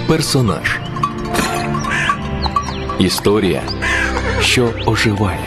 Персонаж. Історія, що оживає.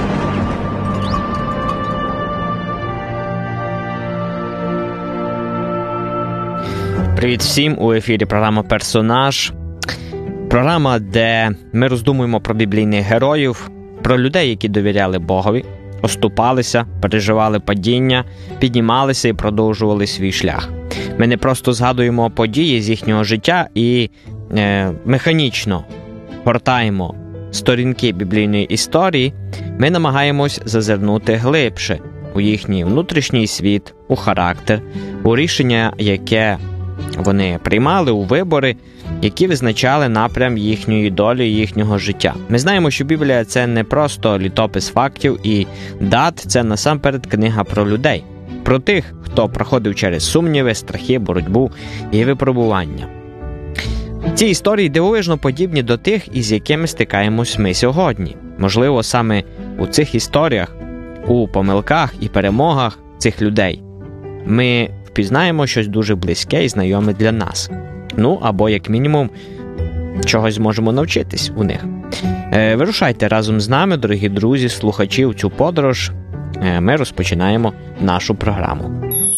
Привіт всім! У ефірі програма «Персонаж». Програма, де ми роздумуємо про біблійних героїв, про людей, які довіряли Богові, оступалися, переживали падіння, піднімалися і продовжували свій шлях. Ми не просто згадуємо події з їхнього життя і механічно гортаємо сторінки біблійної історії, ми намагаємось зазирнути глибше у їхній внутрішній світ, у характер, у рішення, яке вони приймали, у вибори, які визначали напрям їхньої долі, їхнього життя. Ми знаємо, що Біблія – це не просто літопис фактів і дат, це насамперед книга про людей. Про тих, хто проходив через сумніви, страхи, боротьбу і випробування. Ці історії дивовижно подібні до тих, із якими стикаємось ми сьогодні. Можливо, саме у цих історіях, у помилках і перемогах цих людей ми впізнаємо щось дуже близьке і знайоме для нас. Ну, або, як мінімум, чогось зможемо навчитись у них. Вирушайте разом з нами, дорогі друзі, слухачі, у цю подорож. Ми розпочинаємо нашу програму.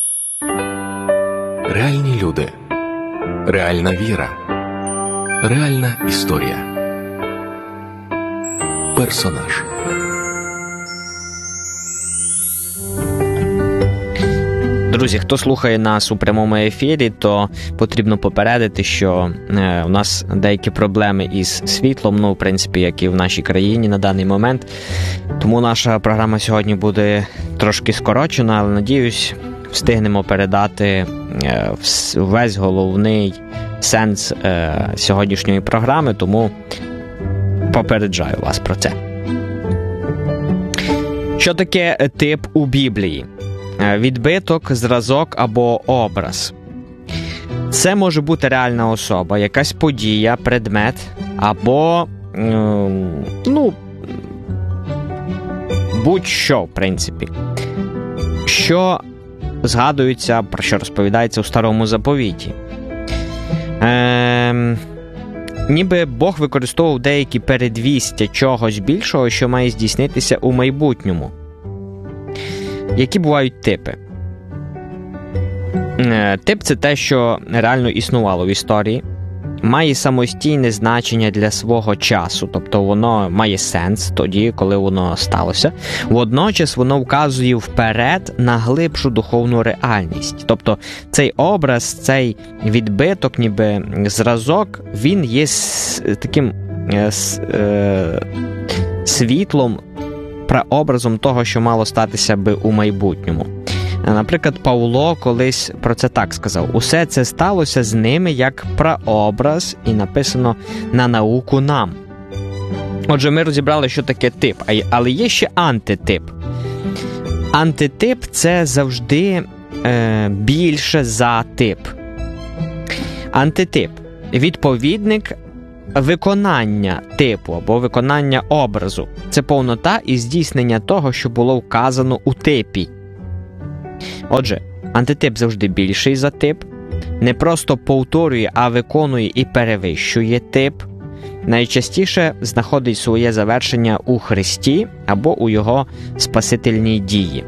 Реальні люди. Реальна віра. Реальна історія. Персонаж. Друзі, хто слухає нас у прямому ефірі, то потрібно попередити, що у нас деякі проблеми із світлом, в принципі, як і в нашій країні на даний момент. Тому наша програма сьогодні буде трошки скорочена, але, надіюсь, встигнемо передати весь головний сенс сьогоднішньої програми, тому попереджаю вас про це. Що таке тип у Біблії? Відбиток, зразок або образ. Це може бути реальна особа, якась подія, предмет або, будь-що, в принципі. Що згадується, про що розповідається у Старому Заповіті. Ніби Бог використовував деякі передвістя чогось більшого, що має здійснитися у майбутньому. Які бувають типи? Тип – це те, що реально існувало в історії, має самостійне значення для свого часу, тобто воно має сенс тоді, коли воно сталося. Водночас воно вказує вперед на глибшу духовну реальність. Тобто цей образ, цей відбиток, ніби зразок, він є таким світлом, прообразом того, що мало статися би у майбутньому. Наприклад, Павло колись про це так сказав: «Усе це сталося з ними як прообраз, і написано на науку нам». Отже, ми розібрали, що таке тип, але є ще антитип. Антитип – це завжди більше за тип. Антитип – відповідник виконання типу або виконання образу. Це повнота і здійснення того, що було вказано у типі. Отже, антитип завжди більший за тип, не просто повторює, а виконує і перевищує тип. Найчастіше знаходить своє завершення у Христі або у Його спасительній дії.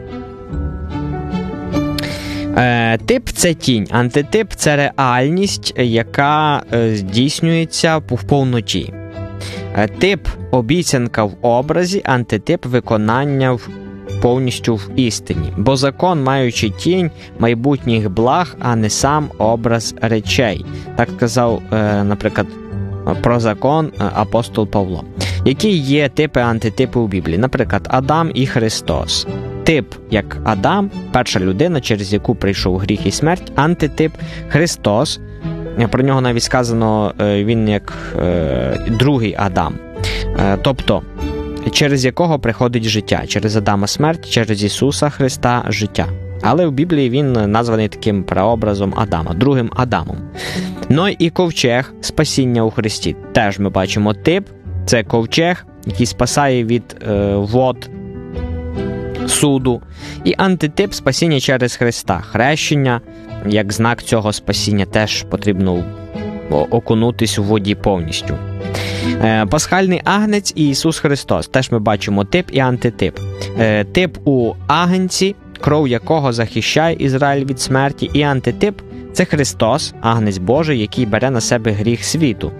Тип – це тінь, антитип – це реальність, яка здійснюється в повноті. Тип – обіцянка в образі, антитип – виконання повністю в істині. Бо закон, маючи тінь майбутніх благ, а не сам образ речей. Так сказав, наприклад, про закон апостол Павло. Які є типи антитипи у Біблії? Наприклад, Адам і Христос. Тип, як Адам, перша людина, через яку прийшов гріх і смерть. Антитип – Христос. Про нього навіть сказано, він як другий Адам. Тобто, через якого приходить життя. Через Адама смерть, через Ісуса Христа життя. Але в Біблії він названий таким прообразом Адама, другим Адамом. Ной і ковчег спасіння у Христі. Теж ми бачимо тип. Це ковчег, який спасає від вод суду. І антитип спасіння через Христа. Хрещення, як знак цього спасіння, теж потрібно окунутись у воді повністю. Пасхальний агнець і Ісус Христос. Теж ми бачимо тип і антитип. Тип у агнці, кров якого захищає Ізраїль від смерті, і антитип – це Христос, агнець Божий, який бере на себе гріх світу.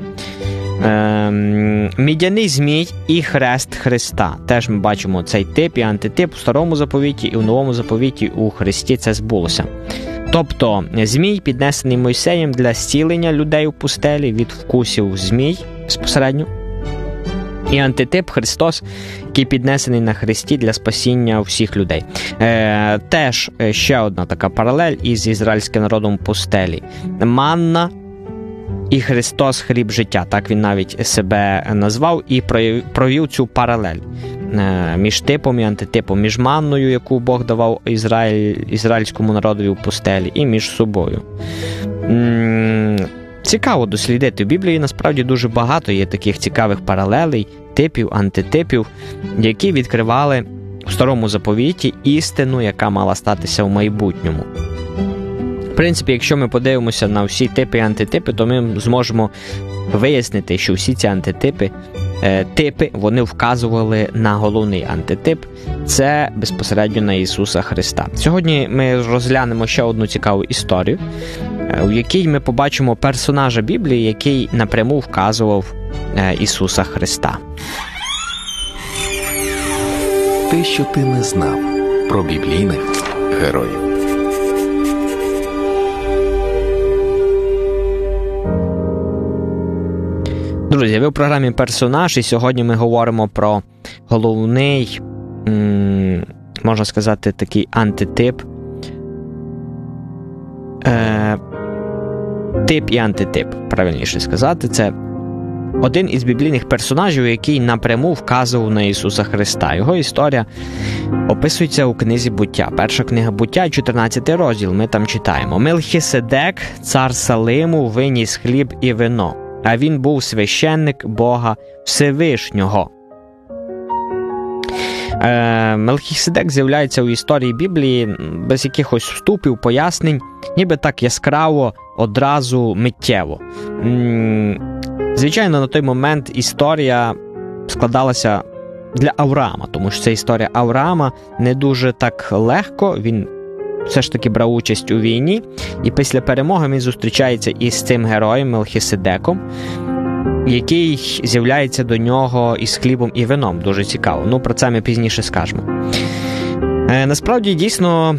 Мідяний змій і хрест Христа. Теж ми бачимо цей тип і антитип у Старому заповіті і у Новому заповіті у Христі це збулося. Тобто змій, піднесений Мойсеєм для зцілення людей у пустелі від вкусів змій безпосередньо. І антитип Христос, який піднесений на хресті для спасіння всіх людей. Теж ще одна така паралель із ізраїльським народом в пустелі. Манна і Христос – хліб життя. Так він навіть себе назвав і провів цю паралель між типом і антитипом, між манною, яку Бог давав ізраїльському народові у пустелі, і між собою. Цікаво дослідити. В Біблії насправді дуже багато є таких цікавих паралелей, типів, антитипів, які відкривали у Старому заповіті істину, яка мала статися в майбутньому. В принципі, якщо ми подивимося на всі типи і антитипи, то ми зможемо вияснити, що всі ці антитипи, вони вказували на головний антитип – це безпосередньо на Ісуса Христа. Сьогодні ми розглянемо ще одну цікаву історію, в якій ми побачимо персонажа Біблії, який напряму вказував Ісуса Христа. Те, що ти не знав про біблійних героїв. Друзі, ви в програмі «Персонаж», і сьогодні ми говоримо про головний, можна сказати, такий антитип. Тип і антитип, правильніше сказати. Це один із біблійних персонажів, який напряму вказував на Ісуса Христа. Його історія описується у книзі «Буття». Перша книга «Буття», 14 розділ, ми там читаємо. «Мелхіседек, цар Салиму, виніс хліб і вино, а він був священник Бога Всевишнього». Мелхіседек з'являється у історії Біблії без якихось вступів, пояснень, ніби так яскраво, одразу, миттєво. Звичайно, на той момент історія складалася для Авраама, тому що це історія Авраама не дуже так легко, він все ж таки брав участь у війні, і після перемоги він зустрічається із цим героєм Мелхіседеком, який з'являється до нього із хлібом і вином. Дуже цікаво. Про це ми пізніше скажемо. Насправді, дійсно,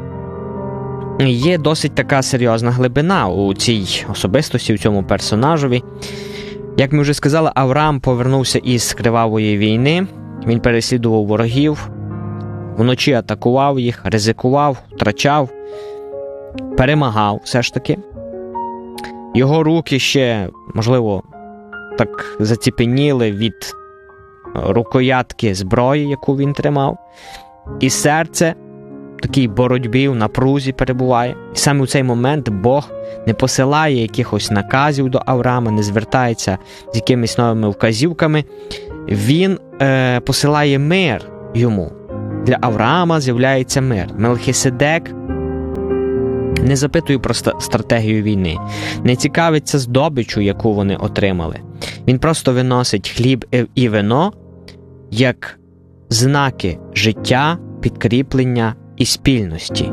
є досить така серйозна глибина у цій особистості, у цьому персонажові. Як ми вже сказали, Авраам повернувся із кривавої війни, він переслідував ворогів, вночі атакував їх, ризикував, втрачав, перемагав все ж таки. Його руки ще, можливо, так заціпеніли від рукоятки зброї, яку він тримав, і серце в такій боротьбі, в напрузі перебуває. І саме у цей момент Бог не посилає якихось наказів до Авраама, не звертається з якимись новими вказівками. Він посилає мир йому. Для Авраама з'являється мир. Мелхіседек не запитує про стратегію війни, не цікавиться здобиччю, яку вони отримали. Він просто виносить хліб і вино як знаки життя, підкріплення і спільності.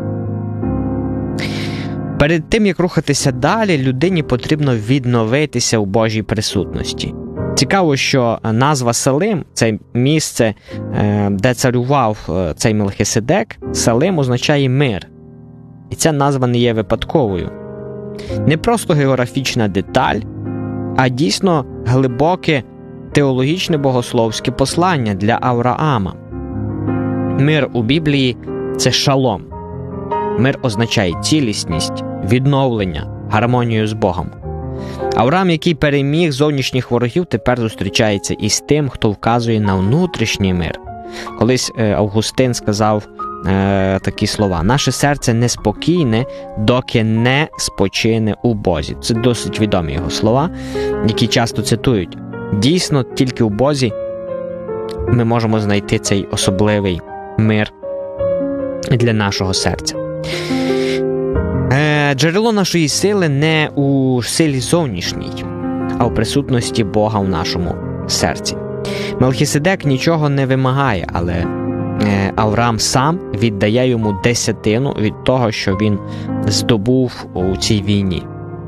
Перед тим, як рухатися далі, людині потрібно відновитися у Божій присутності. Цікаво, що назва Салим, це місце, де царював цей Мелхіседек, Салим означає мир. І ця назва не є випадковою. Не просто географічна деталь, а дійсно глибоке теологічне богословське послання для Авраама. Мир у Біблії – це шалом. Мир означає цілісність, відновлення, гармонію з Богом. Авраам, який переміг зовнішніх ворогів, тепер зустрічається із тим, хто вказує на внутрішній мир. Колись Августин сказав такі слова: «Наше серце неспокійне, доки не спочине у Бозі». Це досить відомі його слова, які часто цитують. Дійсно, тільки у Бозі ми можемо знайти цей особливий мир для нашого серця. Джерело нашої сили не у силі зовнішній, а у присутності Бога в нашому серці. Мелхіседек нічого не вимагає, але Авраам сам віддає йому десятину від того, що він здобув у цій війні.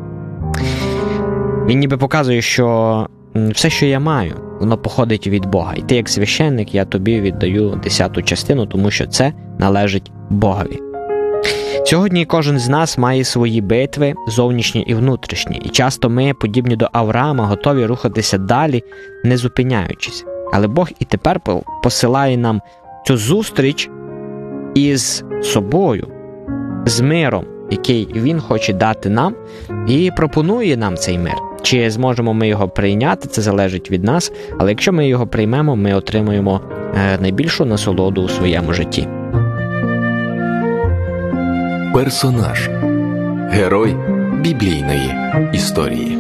Він ніби показує, що все, що я маю, воно походить від Бога. І ти, як священник, я тобі віддаю 10-ту частину, тому що це належить Богові. Сьогодні кожен з нас має свої битви, зовнішні і внутрішні. І часто ми, подібні до Авраама, готові рухатися далі, не зупиняючись. Але Бог і тепер посилає нам цю зустріч із собою, з миром, який Він хоче дати нам, і пропонує нам цей мир. Чи зможемо ми його прийняти, це залежить від нас, але якщо ми його приймемо, ми отримаємо найбільшу насолоду у своєму житті. Персонаж. Герой біблійної історії.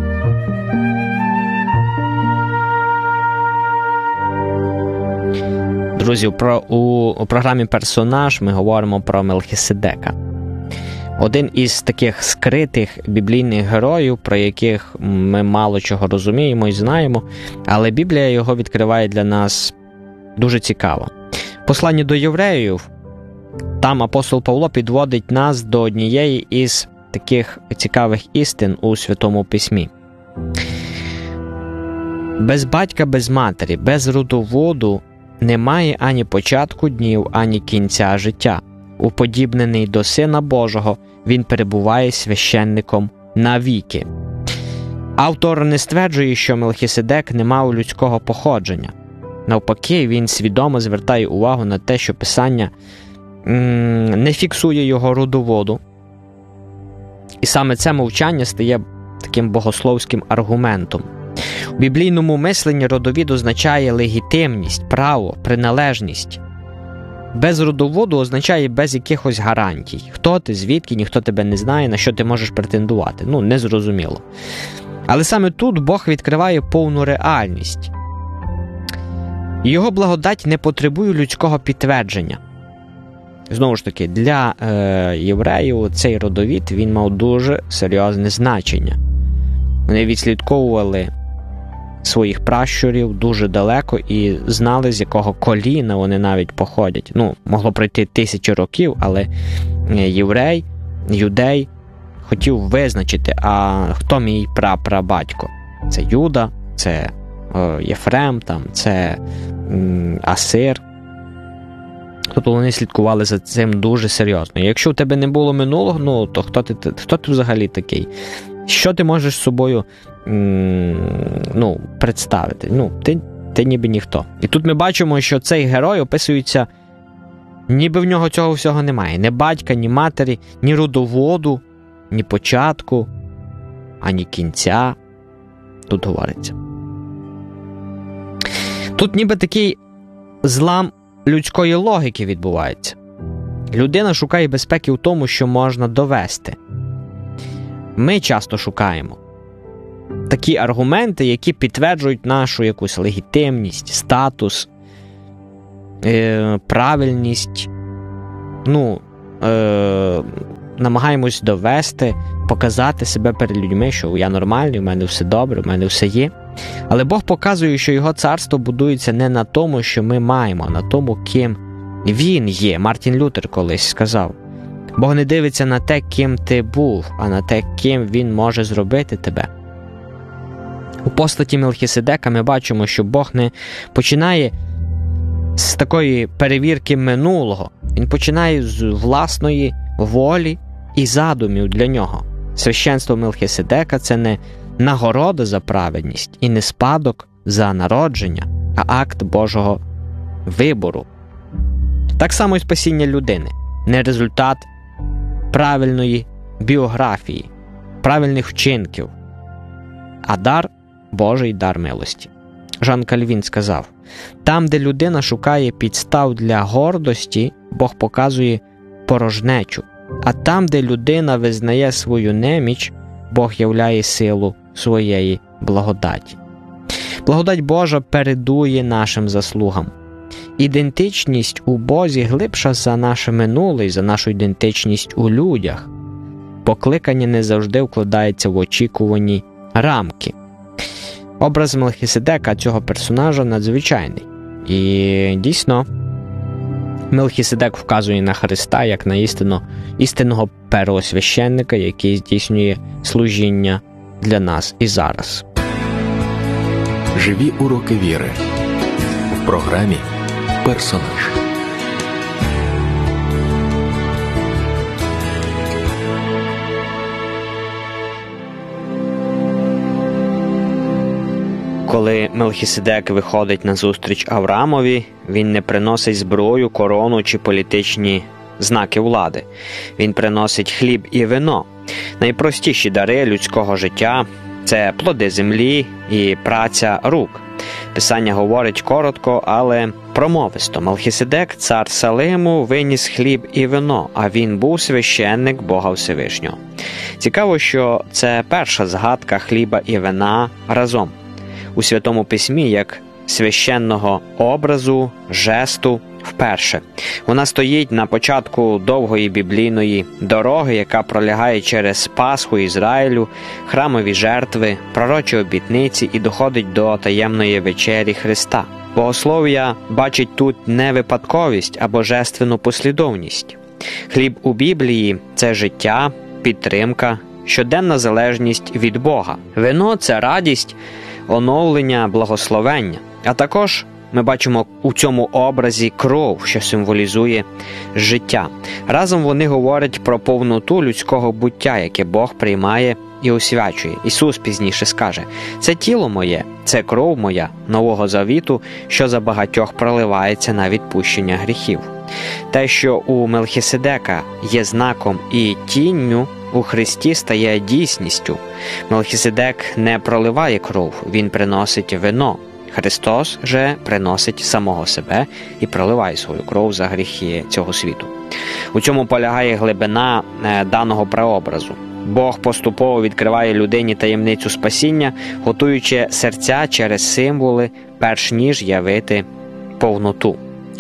Друзі, у програмі «Персонаж» ми говоримо про Мелхіседека. Один із таких скритих біблійних героїв, про яких ми мало чого розуміємо і знаємо, але Біблія його відкриває для нас дуже цікаво. В посланні до євреїв там апостол Павло підводить нас до однієї із таких цікавих істин у Святому Письмі. Без батька, без матері, без родоводу немає ані початку днів, ані кінця життя. Уподібнений до Сина Божого, він перебуває священником навіки. Автор не стверджує, що Мелхіседек не мав людського походження. Навпаки, він свідомо звертає увагу на те, що Писання не фіксує його родоводу. І саме це мовчання стає таким богословським аргументом. У біблійному мисленні родовід означає легітимність, право, приналежність. Без родоводу означає без якихось гарантій. Хто ти, звідки, ніхто тебе не знає, на що ти можеш претендувати. Незрозуміло. Але саме тут Бог відкриває повну реальність. Його благодать не потребує людського підтвердження. Знову ж таки, для євреїв цей родовід, він мав дуже серйозне значення. Вони відслідковували своїх пращурів дуже далеко і знали, з якого коліна вони навіть походять. Могло пройти 1000 років, але єврей, юдей хотів визначити, а хто мій прапрабатько? Це Юда, це Єфрем, це Асир. Тобто вони слідкували за цим дуже серйозно. Якщо у тебе не було минулого, то хто ти взагалі такий? Що ти можеш з собою представити? Ти ніби ніхто. І тут ми бачимо, що цей герой описується, ніби в нього цього всього немає. Ні батька, ні матері, ні родоводу, ні початку, ані кінця. Тут говориться. Тут ніби такий злам людської логіки відбувається. Людина шукає безпеки в тому, що можна довести. Ми часто шукаємо такі аргументи, які підтверджують нашу якусь легітимність, статус, правильність. Намагаємось довести, показати себе перед людьми, що я нормальний, у мене все добре, у мене все є. Але Бог показує, що його царство будується не на тому, що ми маємо, а на тому, ким він є. Мартін Лютер колись сказав: Бог не дивиться на те, ким ти був, а на те, ким він може зробити тебе. У постаті Мелхіседека ми бачимо, що Бог не починає з такої перевірки минулого. Він починає з власної волі і задумів для нього. Священство Мелхіседека – це не нагорода за праведність і не спадок за народження, а акт Божого вибору. Так само і спасіння людини – не результат правильної біографії, правильних вчинків, а дар Божий, дар милості. Жан Кальвін сказав: там, де людина шукає підстав для гордості, Бог показує порожнечу, а там, де людина визнає свою неміч, Бог являє силу своєї благодаті. Благодать Божа передує нашим заслугам. Ідентичність у Бозі глибша за наше минуле і за нашу ідентичність у людях. покликання не завжди вкладається в очікувані рамки. Образ Мелхіседека, цього персонажа, надзвичайний. І дійсно, Мелхіседек вказує на Христа як на істинного первосвященника, який здійснює служіння для нас і зараз. Живі уроки віри в програмі «Персонаж». Коли Мелхіседек виходить на зустріч Авраамові, він не приносить зброю, корону чи політичні знаки влади. Він приносить хліб і вино. Найпростіші дари людського життя – це плоди землі і праця рук. Писання говорить коротко, але промовисто. Мелхіседек, цар Салиму, виніс хліб і вино, а він був священник Бога Всевишнього. Цікаво, що це перша згадка хліба і вина разом у Святому Письмі як священного образу, жесту вперше. Вона стоїть на початку довгої біблійної дороги, яка пролягає через Пасху Ізраїлю, храмові жертви, пророчі обітниці і доходить до таємної вечері Христа. Богослов'я бачить тут не випадковість, а божественну послідовність. Хліб у Біблії – це життя, підтримка, щоденна залежність від Бога. Вино – це радість, оновлення, благословення. А також ми бачимо у цьому образі кров, що символізує життя. Разом вони говорять про повноту людського буття, яке Бог приймає і освячує. Ісус пізніше скаже: «Це тіло моє, це кров моя, нового завіту, що за багатьох проливається на відпущення гріхів». Те, що у Мелхіседека є знаком і тінню, у Христі стає дійсністю. Мелхіседек не проливає кров, він приносить вино. Христос же приносить самого себе і проливає свою кров за гріхи цього світу. У цьому полягає глибина даного прообразу. Бог поступово відкриває людині таємницю спасіння, готуючи серця через символи, перш ніж явити повноту.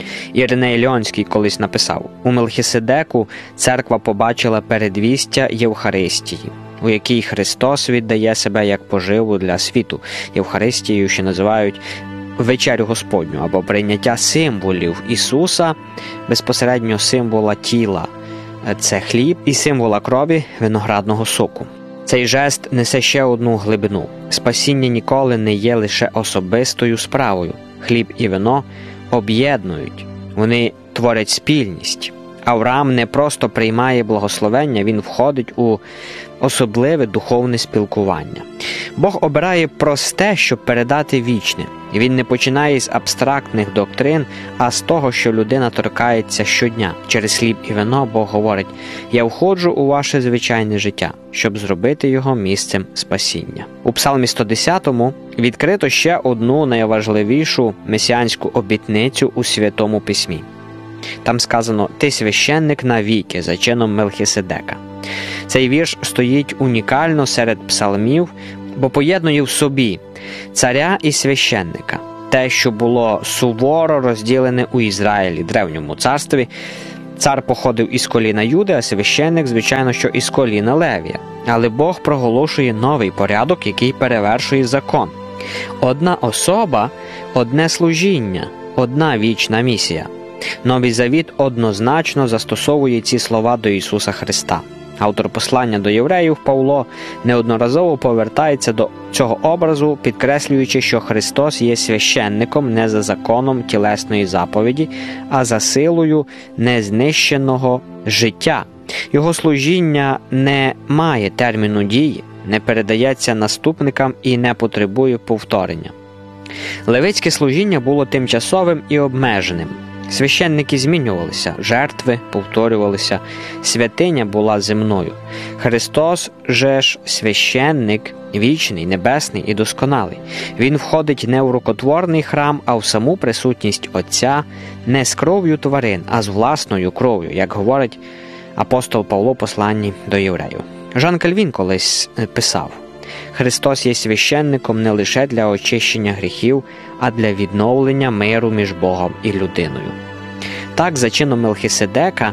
Іриней Льонський колись написав: «У Мелхіседеку церква побачила передвістя Євхаристії, у якій Христос віддає себе як поживу для світу». Євхаристією ще називають вечерю Господню або прийняття символів Ісуса, безпосередньо символа тіла – це хліб, і символа крові – виноградного соку. Цей жест несе ще одну глибину. Спасіння ніколи не є лише особистою справою. Хліб і вино об'єднують, вони творять спільність. Авраам не просто приймає благословення, він входить у особливе духовне спілкування. Бог обирає просте, щоб передати вічне. Він не починає з абстрактних доктрин, а з того, що людина торкається щодня. Через хліб і вино Бог говорить: «Я входжу у ваше звичайне життя, щоб зробити його місцем спасіння». У Псалмі 110 відкрито ще одну найважливішу месіанську обітницю у Святому Письмі. Там сказано: «Ти священник навіки за чином Мелхіседека». Цей вірш стоїть унікально серед псалмів, бо поєднує в собі царя і священника. Те, що було суворо розділене у Ізраїлі, древньому царстві. Цар походив із коліна Юди, а священник, звичайно, що із коліна Левія. Але Бог проголошує новий порядок, який перевершує закон. Одна особа, одне служіння, одна вічна місія. Новий Завіт однозначно застосовує ці слова до Ісуса Христа. Автор послання до євреїв Павло неодноразово повертається до цього образу, підкреслюючи, що Христос є священником не за законом тілесної заповіді, а за силою незнищеного життя. Його служіння не має терміну дії, не передається наступникам і не потребує повторення. Левицьке служіння було тимчасовим і обмеженим. Священники змінювалися, жертви повторювалися, святиня була земною. Христос же ж священник, вічний, небесний і досконалий. Він входить не в рукотворний храм, а в саму присутність Отця, не з кров'ю тварин, а з власною кров'ю, як говорить апостол Павло в посланні до євреїв. Жан Кальвін колись писав: «Христос є священником не лише для очищення гріхів, а для відновлення миру між Богом і людиною». Так, за чином Мелхіседека,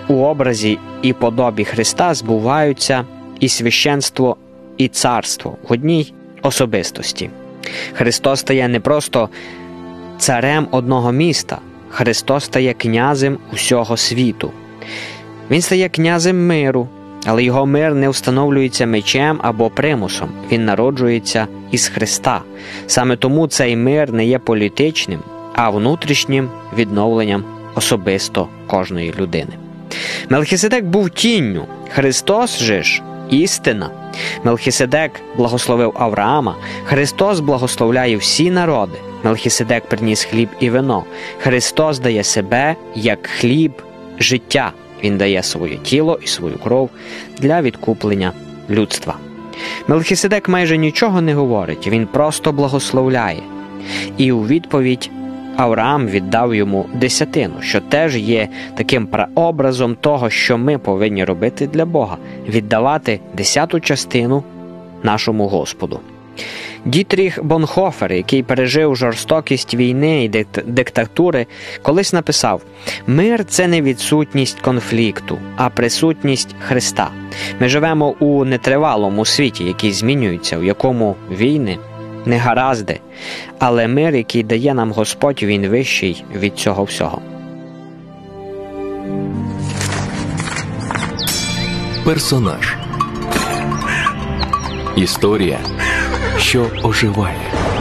у образі і подобі Христа збуваються і священство, і царство в одній особистості. Христос стає не просто царем одного міста, Христос стає князем усього світу. Він стає князем миру, але його мир не встановлюється мечем або примусом, він народжується із Христа. Саме тому цей мир не є політичним, а внутрішнім відновленням особисто кожної людини. Мелхиседек був тінню, Христос же ж істина. Мелхиседек благословив Авраама, Христос благословляє всі народи. Мелхиседек приніс хліб і вино. Христос дає себе як хліб життя. Він дає своє тіло і свою кров для відкуплення людства. Мелхиседек майже нічого не говорить, він просто благословляє. І у відповідь Авраам віддав йому десятину, що теж є таким прообразом того, що ми повинні робити для Бога – віддавати 10-ту частину нашому Господу. Дітріх Бонхофер, який пережив жорстокість війни і диктатури, колись написав: «Мир – це не відсутність конфлікту, а присутність Христа. Ми живемо у нетривалому світі, який змінюється, у якому війни, негаразди, але мир, який дає нам Господь, він вищий від цього всього». Персонаж. Історія, що оживає.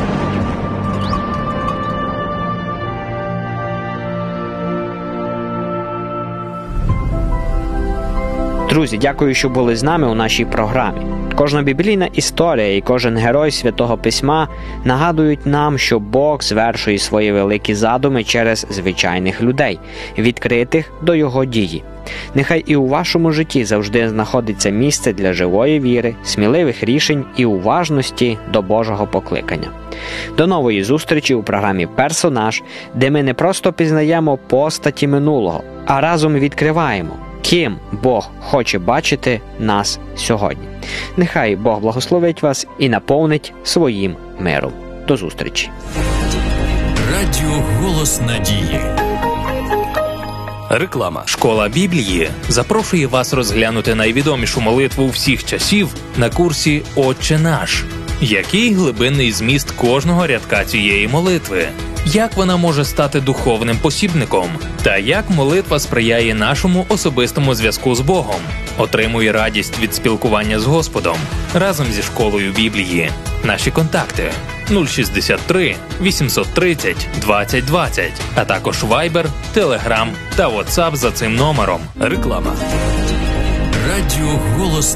Друзі, дякую, що були з нами у нашій програмі. Кожна біблійна історія і кожен герой Святого Письма нагадують нам, що Бог звершує свої великі задуми через звичайних людей, відкритих до Його дії. Нехай і у вашому житті завжди знаходиться місце для живої віри, сміливих рішень і уважності до Божого покликання. До нової зустрічі у програмі «Персонаж», де ми не просто пізнаємо постаті минулого, а разом відкриваємо, ким Бог хоче бачити нас сьогодні. Нехай Бог благословить вас і наповнить своїм миром. До зустрічі. Радіо «Голос надії». Реклама. Школа Біблії запрошує вас розглянути найвідомішу молитву всіх часів на курсі «Отче наш». Який глибинний зміст кожного рядка цієї молитви? Як вона може стати духовним посібником? Та як молитва сприяє нашому особистому зв'язку з Богом? Отримуй радість від спілкування з Господом разом зі школою Біблії. Наші контакти: 063 830 2020, а також Viber, Telegram та WhatsApp за цим номером. Реклама. Радіо «Голос